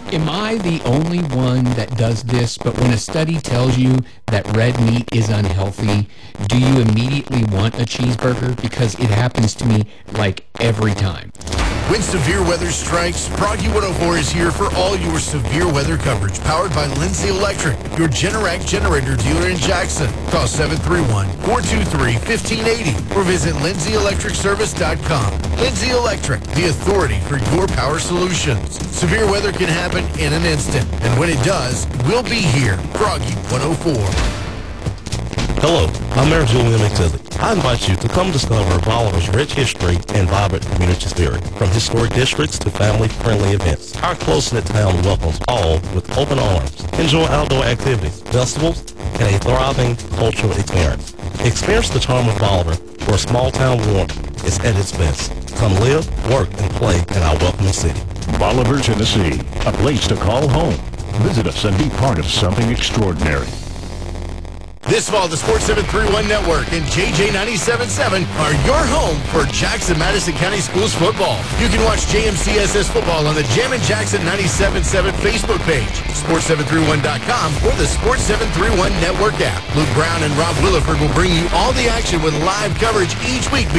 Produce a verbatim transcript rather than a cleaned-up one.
Am I the only one that does this, but when a study tells you that red meat is unhealthy, do you immediately want a cheeseburger? Because it happens to me like every time. When severe weather strikes, Proggy one oh four is here for all your severe weather coverage. Powered by Lindsay Electric, your Generac generator dealer in Jackson. Call seven three one, four two three, one five eight zero or visit lindsay electric service dot com. Lindsay Electric, the authority for your power solutions. Severe weather can happen in an instant, and when it does, we'll be here. Proggy one oh four. Hello, I'm Mayor Julian McTilly. I invite you to come discover Bolivar's rich history and vibrant community spirit. From historic districts to family-friendly events, our close-knit town welcomes all with open arms. Enjoy outdoor activities, festivals, and a thriving cultural experience. Experience the charm of Bolivar, where small-town warmth is at its best. Come live, work, and play in our welcoming city. Bolivar, Tennessee, a place to call home. Visit us and be part of something extraordinary. This fall, the Sports seven thirty-one Network and J J ninety-seven point seven are your home for Jackson-Madison County Schools football. You can watch J M C S S football on the Jammin' Jackson ninety-seven point seven Facebook page, sports seven thirty-one dot com, or the Sports seven thirty-one Network app. Luke Brown and Rob Williford will bring you all the action with live coverage each week